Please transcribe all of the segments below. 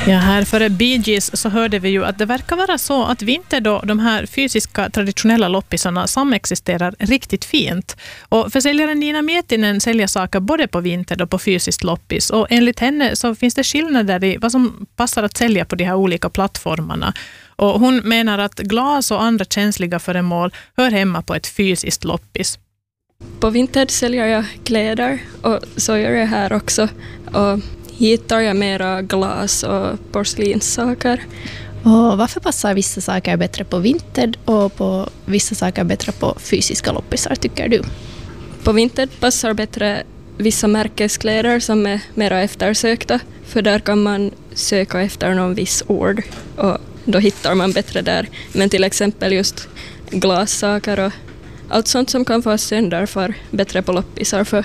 Ja, här före Bee Gees så hörde vi ju att det verkar vara så att Vinted och de här fysiska traditionella loppisarna samexisterar riktigt fint. Och försäljaren Nina Mietinen säljer saker både på Vinted och på fysiskt loppis. Och enligt henne så finns det skillnader i vad som passar att sälja på de här olika plattformarna. Och hon menar att glas och andra känsliga föremål hör hemma på ett fysiskt loppis. På Vinted säljer jag kläder och så gör jag här också. Och hittar jag mera glas och porslinssaker. Och varför passar vissa saker bättre på Vinted och på vissa saker bättre på fysiska loppisar, tycker du? På Vinted passar bättre vissa märkeskläder som är mera eftersökta. För där kan man söka efter någon viss ord och då hittar man bättre där. Men till exempel just glassaker och allt sånt som kan få sönder för bättre på loppisar, för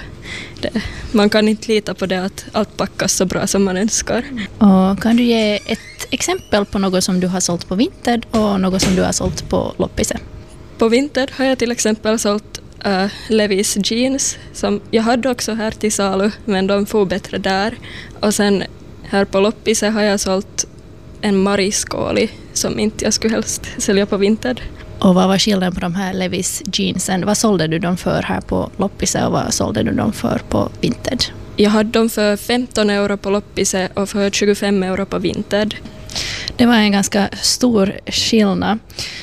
man kan inte lita på det att allt packas så bra som man önskar. Och kan du ge ett exempel på något som du har sålt på Vinted och något som du har sålt på loppiset? På Vinted har jag till exempel sålt Levi's jeans som jag hade också här till salu, men de får bättre där. Och sen här på loppiset har jag sålt en mariskåli som inte jag skulle helst sälja på Vinted. Och vad var skillnaden på de här Levi's jeansen? Vad sålde du dem för här på loppiset och vad sålde du dem för på Vinted? Jag hade dem för 15 euro på loppiset och för 25 euro på Vinted. Det var en ganska stor skillnad.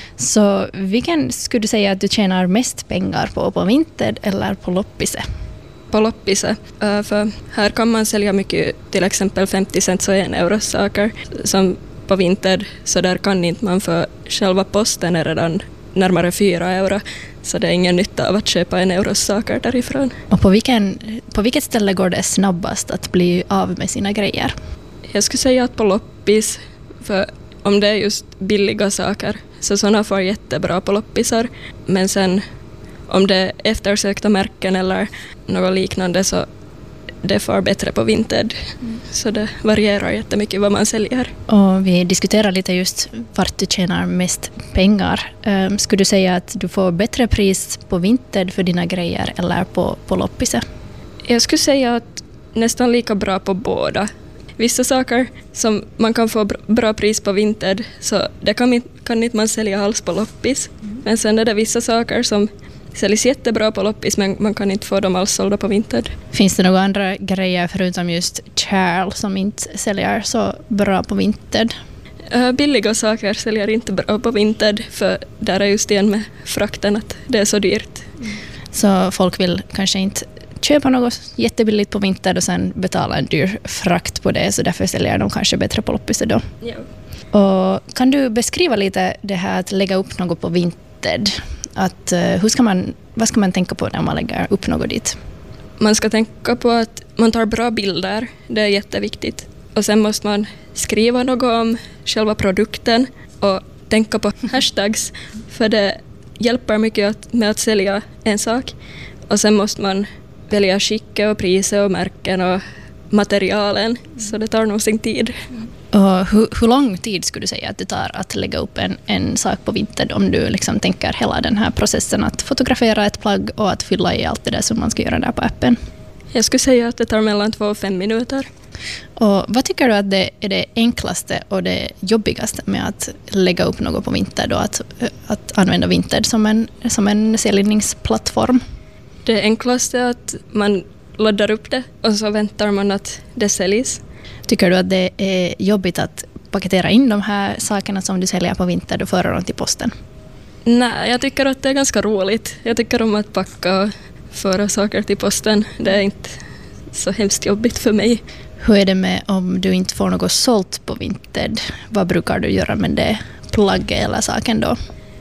Så vilken skulle du säga att du tjänar mest pengar på Vinted eller på loppiset? På loppiset. För här kan man sälja mycket, till exempel 50 cent och 1 euro saker som på Vinted, så där kan inte man, för själva posten är redan närmare 4 euro, så det är ingen nytta av att köpa 1 euro saker därifrån. Och på vilket ställe går det snabbast att bli av med sina grejer? Jag skulle säga att på loppis, för om det är just billiga saker så sådana får jättebra på loppisar, men sen om det är eftersökta märken eller något liknande så det får bättre på Vinted. Så det varierar jättemycket vad man säljer. Och vi diskuterar lite just vart du tjänar mest pengar. Skulle du säga att du får bättre pris på Vinted för dina grejer eller på loppiset? Jag skulle säga att nästan lika bra på båda. Vissa saker som man kan få bra pris på Vinted, så det kan inte man sälja alls på loppis. Men sen är det vissa saker som säljs jättebra på loppis, men man kan inte få dem alls sålda på Vinted. Finns det några andra grejer förutom just Charles som inte säljer så bra på Vinted? Billiga saker säljer inte bra på Vinted, för där är just igen med frakten att det är så dyrt. Så folk vill kanske inte köpa något jättebilligt på Vinted och sen betala en dyr frakt på det, så därför säljer de kanske bättre på loppiset då. Ja. Och kan du beskriva lite det här att lägga upp något på Vinted? Att, vad ska man tänka på när man lägger upp något dit? Man ska tänka på att man tar bra bilder, det är jätteviktigt. Och sen måste man skriva något om själva produkten och tänka på hashtags, för det hjälper mycket med att sälja en sak. Och sen måste man välja skicka och priser och märken och materialen, så det tar nog sin tid. Och hur lång tid skulle du säga att det tar att lägga upp en sak på Vinted, om du liksom tänker hela den här processen att fotografera ett plagg och att fylla i allt det där som man ska göra där på appen? Jag skulle säga att det tar mellan 2 och 5 minuter. Och vad tycker du att det är det enklaste och det jobbigaste med att lägga upp något på Vinted och att använda Vinted som en säljningsplattform? Det enklaste är att man laddar upp det och så väntar man att det säljs. Tycker du att det är jobbigt att paketera in de här sakerna som du säljer på Vinted och föra dem till posten? Nej, jag tycker att det är ganska roligt. Jag tycker om att packa och föra saker till posten. Det är inte så hemskt jobbigt för mig. Hur är det med om du inte får något sålt på Vinted? Vad brukar du göra med det plagget eller saken då?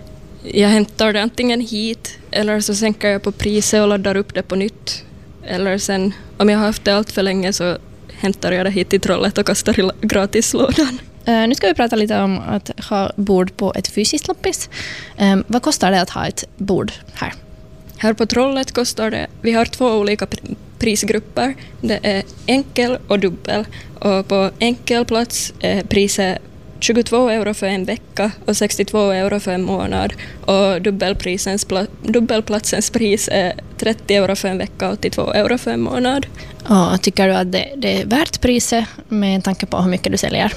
Jag hämtar det antingen hit eller så sänker jag på priset och laddar upp det på nytt. Eller sen, om jag har haft det allt för länge, så hämtar jag det hit till trollet och kastar i gratislådan. Nu ska vi prata lite om att ha bord på ett fysiskt loppis. Vad kostar det att ha ett bord här? Här på trollet kostar det, vi har 2 olika prisgrupper. Det är enkel och dubbel. Och på enkelplats är priset 22 euro för en vecka och 62 euro för en månad. Och dubbelplatsens pris är 30 euro för en vecka och 82 euro för en månad. Och tycker du att det är värt priset med tanke på hur mycket du säljer?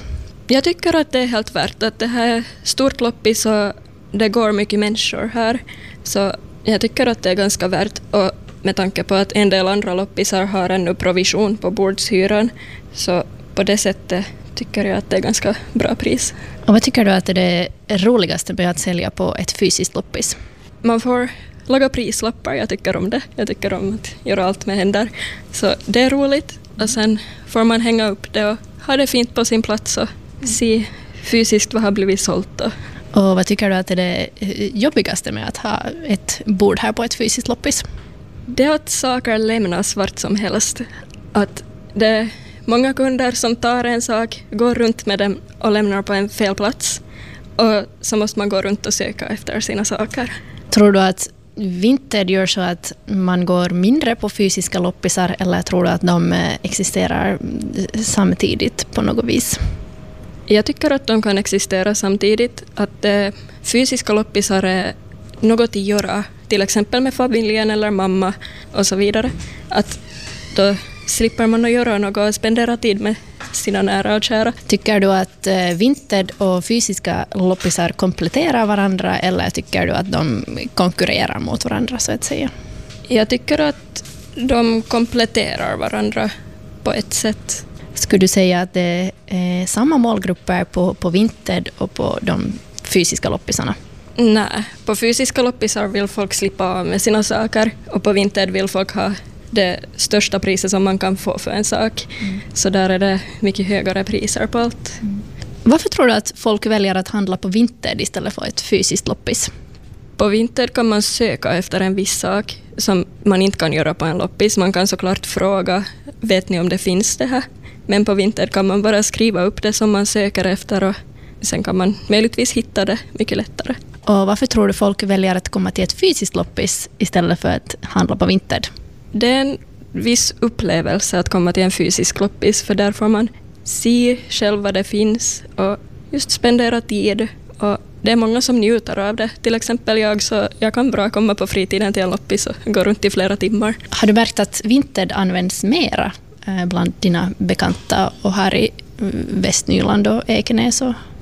Jag tycker att det är helt värt att det här är stort loppis och det går mycket människor här. Så jag tycker att det är ganska värt, och med tanke på att en del andra loppisar har ännu provision på bordshyran, så på det sättet tycker jag att det är ganska bra pris. Och vad tycker du att är det roligaste med att sälja på ett fysiskt loppis? Man får laga prislappar, jag tycker om det. Jag tycker om att göra allt med händer. Så det är roligt, och sen får man hänga upp det och ha det fint på sin plats och se fysiskt vad har blivit sålt. Och vad tycker du att är det jobbigaste med att ha ett bord här på ett fysiskt loppis? Det är att saker lämnas vart som helst. Att det är många kunder som tar en sak, går runt med den och lämnar på en fel plats. Och så måste man gå runt och söka efter sina saker. Tror du att Vinted gör så att man går mindre på fysiska loppisar, eller tror du att de existerar samtidigt på något vis? Jag tycker att de kan existera samtidigt. Att fysiska loppisar är något att göra, till exempel med familjen eller mamma och så vidare. Att då slipper man att göra något och spendera tid med sina nära och kära. Tycker du att Vinted och fysiska loppisar kompletterar varandra, eller tycker du att de konkurrerar mot varandra så att säga? Jag tycker att de kompletterar varandra på ett sätt. Skulle du säga att det är samma målgrupper på Vinted och på de fysiska loppisarna? Nej, på fysiska loppisar vill folk slippa av med sina saker, och på Vinted vill folk ha det största priset som man kan få för en sak. Så där är det mycket högre priser på allt. Varför tror du att folk väljer att handla på Vinted istället för ett fysiskt loppis? På Vinted kan man söka efter en viss sak som man inte kan göra på en loppis. Man kan såklart fråga, vet ni om det finns det här? Men på Vinted kan man bara skriva upp det som man söker efter, och sen kan man möjligtvis hitta det mycket lättare. Och varför tror du folk väljer att komma till ett fysiskt loppis istället för att handla på Vinted? Det är en viss upplevelse att komma till en fysisk loppis, för där får man se själv vad det finns och just spendera tid. Och det är många som njuter av det. Till exempel jag kan bra komma på fritiden till en loppis och gå runt i flera timmar. Har du märkt att Vinted används mera bland dina bekanta och här i Västnyland och Ekenäs?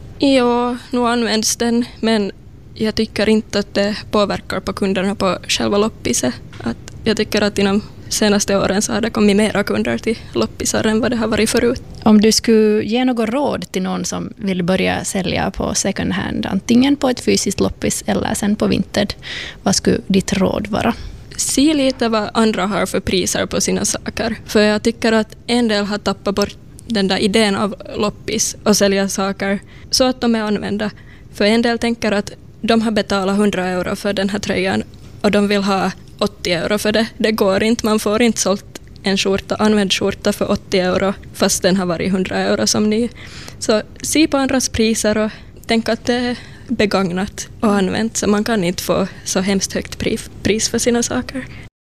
Ja, nu används den, men jag tycker inte att det påverkar på kunderna på själva loppiset. Jag tycker att inom senaste åren så har det kommit mera kunder till loppisar än vad det har varit förut. Om du skulle ge något råd till någon som vill börja sälja på second hand, antingen på ett fysiskt loppis eller sen på Vinted, vad skulle ditt råd vara? Se lite vad andra har för priser på sina saker. För jag tycker att en del har tappat bort den där idén av loppis och sälja saker så att de är använda. För en del tänker att de har betalat 100 euro för den här tröjan och de vill ha 80 euro för det. Det går inte, man får inte sålt en använd skjorta för 80 euro fast den har varit 100 euro som ny. Så se på andras priser och tänk att det är begagnat och använt, så man kan inte få så hemskt högt pris för sina saker.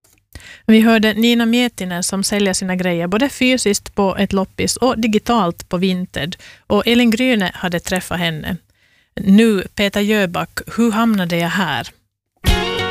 Vi hörde Nina Miettinen som säljer sina grejer både fysiskt på ett loppis och digitalt på Vinted. Och Elin Gryne hade träffat henne. Nu, Peter Jöback, hur hamnade jag här?